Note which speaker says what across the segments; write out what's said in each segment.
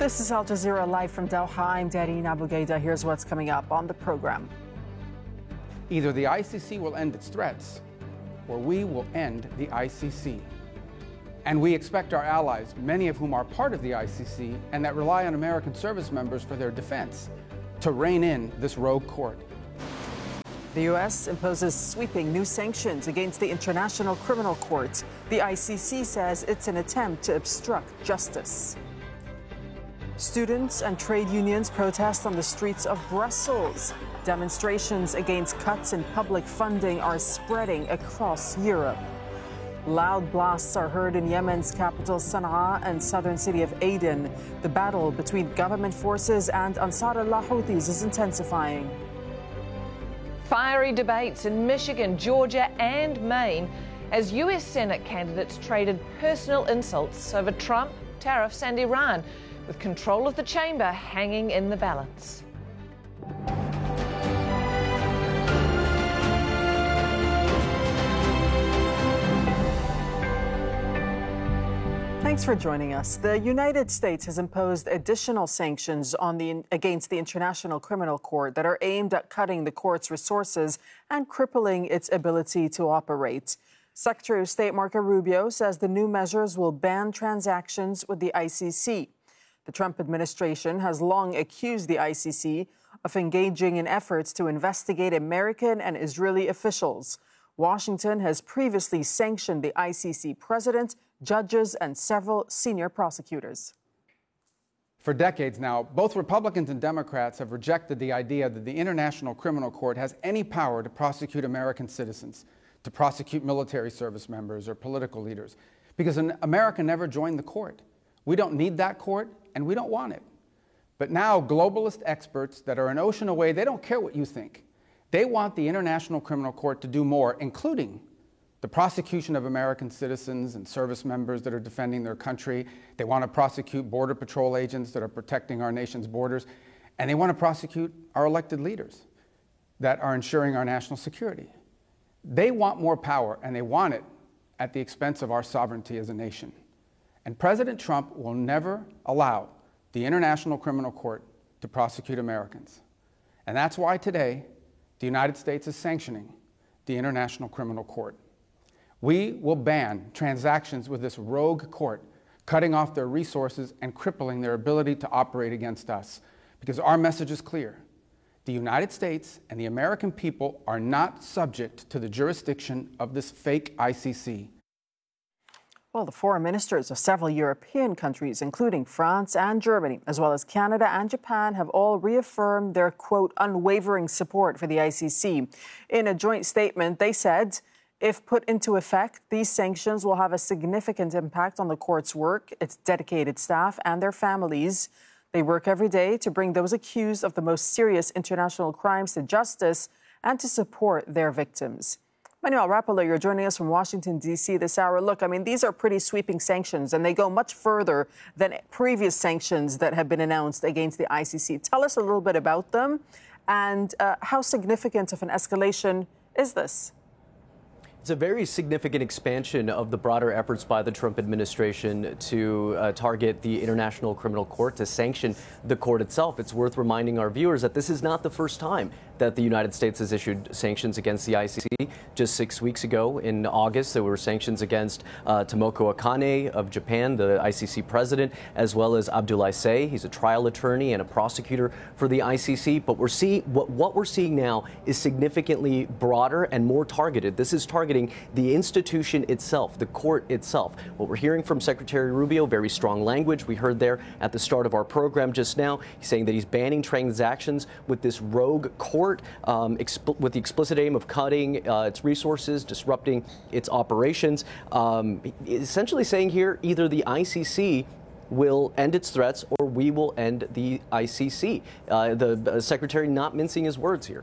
Speaker 1: This is Al Jazeera live from Doha. I'm Darine Abugaida. Here's what's coming up on the program.
Speaker 2: Either the ICC will end its threats, or we will end the ICC. And we expect our allies, many of whom are part of the ICC and that rely on American service members for their defense, to rein in this rogue court.
Speaker 1: The U.S. imposes sweeping new sanctions against the International Criminal Court. The ICC says it's an attempt to obstruct justice. Students and trade unions protest on the streets of Brussels. Demonstrations against cuts in public funding are spreading across Europe. Loud blasts are heard in Yemen's capital Sana'a and southern city of Aden. The battle between government forces and Ansar Allah Houthis is intensifying.
Speaker 3: Fiery debates in Michigan, Georgia and Maine as U.S. Senate candidates traded personal insults over Trump, tariffs and Iran, with control of the chamber hanging in the balance.
Speaker 1: Thanks for joining us. The United States has imposed additional sanctions against the International Criminal Court that are aimed at cutting the court's resources and crippling its ability to operate. Secretary of State Marco Rubio says the new measures will ban transactions with the ICC. The Trump administration has long accused the ICC of engaging in efforts to investigate American and Israeli officials. Washington has previously sanctioned the ICC president, judges, and several senior prosecutors.
Speaker 2: For decades now, both Republicans and Democrats have rejected the idea that the International Criminal Court has any power to prosecute American citizens, to prosecute military service members or political leaders, because America never joined the court. We don't need that court, and we don't want it. But now globalist experts that are an ocean away, they don't care what you think. They want the International Criminal Court to do more, including the prosecution of American citizens and service members that are defending their country. They want to prosecute Border Patrol agents that are protecting our nation's borders. And they want to prosecute our elected leaders that are ensuring our national security. They want more power, and they want it at the expense of our sovereignty as a nation. And President Trump will never allow the International Criminal Court to prosecute Americans. And that's why today, the United States is sanctioning the International Criminal Court. We will ban transactions with this rogue court, cutting off their resources and crippling their ability to operate against us. Because our message is clear. The United States and the American people are not subject to the jurisdiction of this fake ICC.
Speaker 1: Well, the foreign ministers of several European countries, including France and Germany, as well as Canada and Japan, have all reaffirmed their, quote, unwavering support for the ICC. In a joint statement, they said, if put into effect, these sanctions will have a significant impact on the court's work, its dedicated staff, and their families. They work every day to bring those accused of the most serious international crimes to justice and to support their victims. Manuel Rapolo, you're joining us from Washington, D.C. this hour. Look, I mean, these are pretty sweeping sanctions, and they go much further than previous sanctions that have been announced against the ICC. Tell us a little bit about them and how significant of an escalation is this?
Speaker 4: It's a very significant expansion of the broader efforts by the Trump administration to target the International Criminal Court, to sanction the court itself. It's worth reminding our viewers that this is not the first time that the United States has issued sanctions against the ICC. Just 6 weeks ago in August, there were sanctions against Tomoko Akane of Japan, the ICC president, as well as Abdoulaye Say. He's a trial attorney and a prosecutor for the ICC. But what we're seeing now is significantly broader and more targeted. This is targeting the institution itself, the court itself. What we're hearing from Secretary Rubio, very strong language. We heard there at the start of our program just now. He's saying that he's banning transactions with this rogue court with the explicit aim of cutting its resources, disrupting its operations. Essentially saying here, either the ICC will end its threats or we will end the ICC. The secretary not mincing his words here.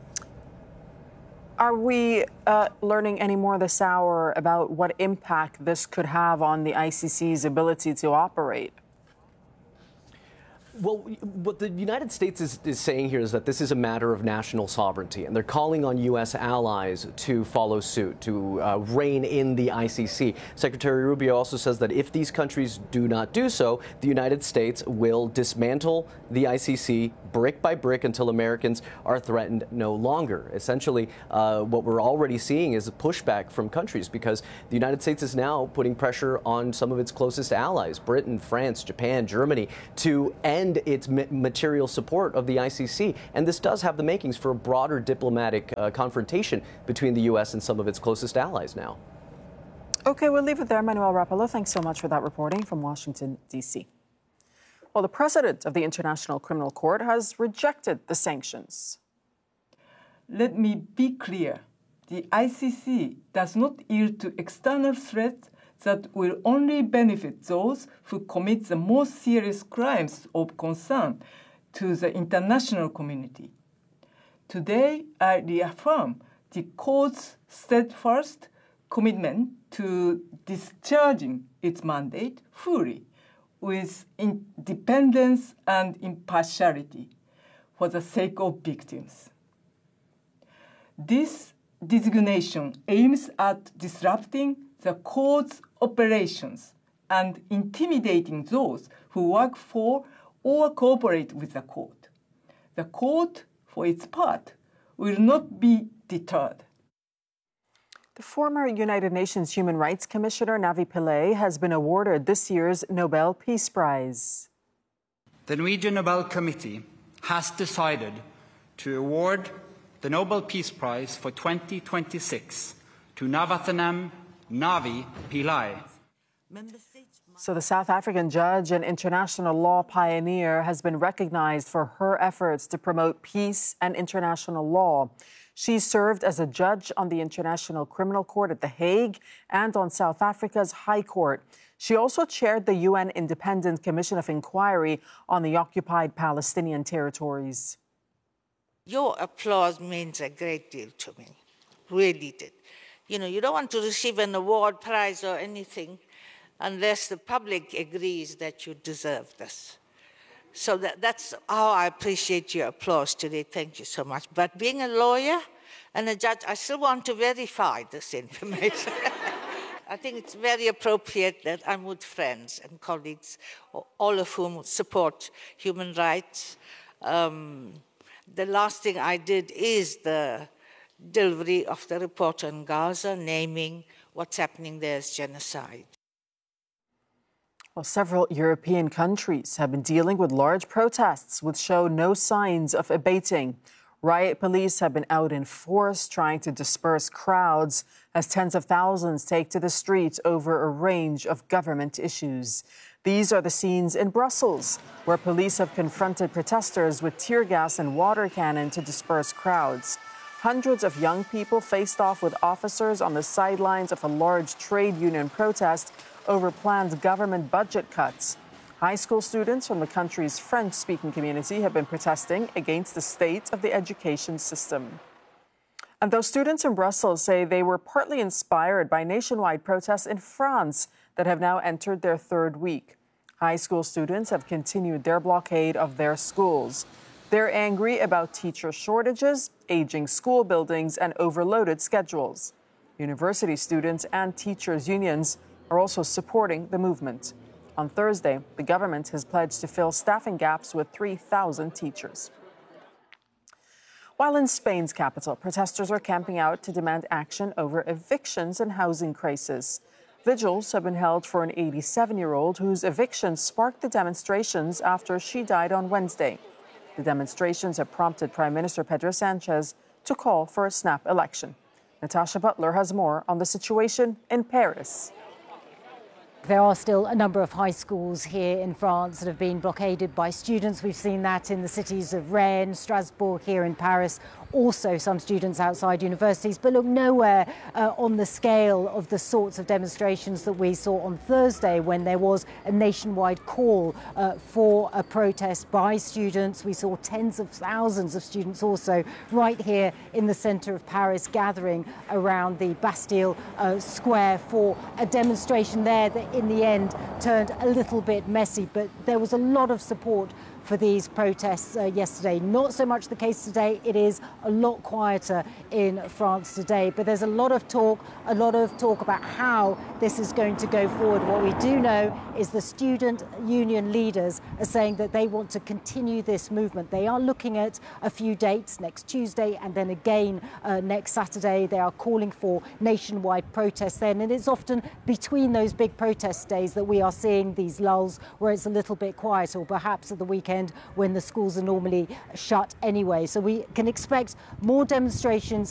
Speaker 1: Are we learning any more this hour about what impact this could have on the ICC's ability to operate?
Speaker 4: Well, what the United States is saying here is that this is a matter of national sovereignty, and they're calling on U.S. allies to follow suit, to rein in the ICC. Secretary Rubio also says that if these countries do not do so, the United States will dismantle the ICC brick by brick until Americans are threatened no longer. Essentially, what we're already seeing is a pushback from countries because the United States is now putting pressure on some of its closest allies, Britain, France, Japan, Germany, to end its material support of the ICC. And this does have the makings for a broader diplomatic confrontation between the U.S. and some of its closest allies now.
Speaker 1: Okay, we'll leave it there. Manuel Rapalo, thanks so much for that reporting from Washington, D.C. Well, the president of the International Criminal Court has rejected the sanctions.
Speaker 5: Let me be clear. The ICC does not yield to external threats that will only benefit those who commit the most serious crimes of concern to the international community. Today, I reaffirm the court's steadfast commitment to discharging its mandate fully with independence and impartiality for the sake of victims. This designation aims at disrupting the court's operations and intimidating those who work for or cooperate with the court. The court, for its part, will not be deterred.
Speaker 1: The former United Nations Human Rights Commissioner Navi Pillay has been awarded this year's Nobel Peace Prize.
Speaker 6: The Norwegian Nobel Committee has decided to award the Nobel Peace Prize for 2026 to Navathanam Navi Pillay.
Speaker 1: So the South African judge and international law pioneer has been recognized for her efforts to promote peace and international law. She served as a judge on the International Criminal Court at The Hague and on South Africa's High Court. She also chaired the UN Independent Commission of Inquiry on the occupied Palestinian territories.
Speaker 7: Your applause means a great deal to me, really did. You know, you don't want to receive an award, prize, or anything unless the public agrees that you deserve this. So that's how I appreciate your applause today. Thank you so much. But being a lawyer and a judge, I still want to verify this information. I think it's very appropriate that I'm with friends and colleagues, all of whom support human rights. The last thing I did is the delivery of the report on Gaza, naming what's happening there as genocide.
Speaker 1: Well, several European countries have been dealing with large protests which show no signs of abating. Riot police have been out in force trying to disperse crowds as tens of thousands take to the streets over a range of government issues. These are the scenes in Brussels, where police have confronted protesters with tear gas and water cannon to disperse crowds. Hundreds of young people faced off with officers on the sidelines of a large trade union protest over planned government budget cuts. High school students from the country's French-speaking community have been protesting against the state of the education system. And those students in Brussels say they were partly inspired by nationwide protests in France that have now entered their third week. High school students have continued their blockade of their schools. They're angry about teacher shortages, aging school buildings, and overloaded schedules. University students and teachers' unions are also supporting the movement. On Thursday, the government has pledged to fill staffing gaps with 3,000 teachers. While in Spain's capital, protesters are camping out to demand action over evictions and housing crisis. Vigils have been held for an 87-year-old whose eviction sparked the demonstrations after she died on Wednesday. The demonstrations have prompted Prime Minister Pedro Sanchez to call for a snap election. Natasha Butler has more on the situation in Paris.
Speaker 8: There are still a number of high schools here in France that have been blockaded by students. We've seen that in the cities of Rennes, Strasbourg, here in Paris. Also some students outside universities, but look, nowhere on the scale of the sorts of demonstrations that we saw on Thursday when there was a nationwide call for a protest by students. We saw tens of thousands of students also right here in the centre of Paris gathering around the Bastille Square for a demonstration there that in the end turned a little bit messy, but there was a lot of support for these protests yesterday. Not so much the case today. It is a lot quieter in France today, but there's a lot of talk about how this is going to go forward. What we do know is the student union leaders are saying that they want to continue this movement. They are looking at a few dates, next Tuesday and then again next Saturday. They are calling for nationwide protests then, and it's often between those big protest days that we are seeing these lulls where it's a little bit quiet, or perhaps at the weekend when the schools are normally shut anyway. So we can expect more demonstrations